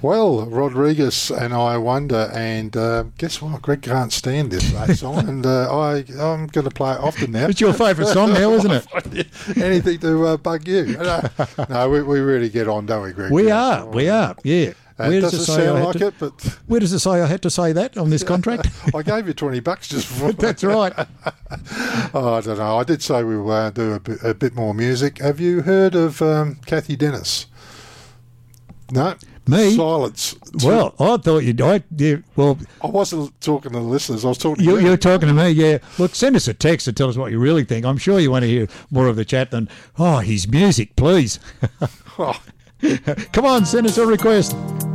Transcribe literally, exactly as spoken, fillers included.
Well, Rodriguez and I Wonder, and uh, guess what? Greg can't stand this uh, song, and uh, I, I'm going to play it often now. It's your favourite song now, isn't it? Anything to uh, bug you. No, no we, we really get on, don't we, Greg? We yeah. are, we are, yeah. Uh, Where does does it it say I sound had like to, it? But where does it say I had to say that on this contract? I gave you twenty bucks just for That's right. Oh, I don't know. I did say we were uh, do a bit, a bit more music. Have you heard of um, Kathy Dennis? No? Me? Silence. Well, I thought you'd... I, yeah, well, I wasn't talking to the listeners. I was talking to you, you. you're talking to me, yeah. Look, send us a text and tell us what you really think. I'm sure you want to hear more of the chat than, oh, his music, please. Oh. Come on, send us a request.